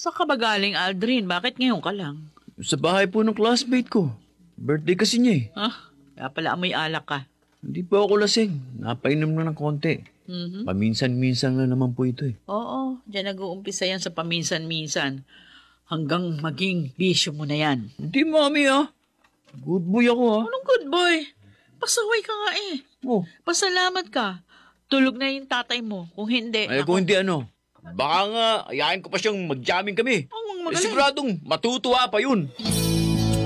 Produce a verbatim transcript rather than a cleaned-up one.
Sa ka ba galing, Aldrin? Bakit ngayon ka lang? Sa bahay po ng classmate ko. Birthday kasi niya eh. Ha? Kaya pala amoy alak ka. Hindi po ako lasing. Napainom na ng konti. Mhm. Paminsan-minsan lang naman po ito eh. Oo, dyan nag-uumpisa yan sa paminsan-minsan. Hanggang maging bisyo mo na yan. Hindi, mami ah. Good boy ako ah. Anong good boy? Pasaway ka nga eh. Oh, Pasalamat ka. Tulog na yung tatay mo. Kung hindi, ay kung hindi ano. Baka nga, ayahin ko pa siyang mag-jamming kami. Ang Eh, magaling. siguradong matutuwa pa yun.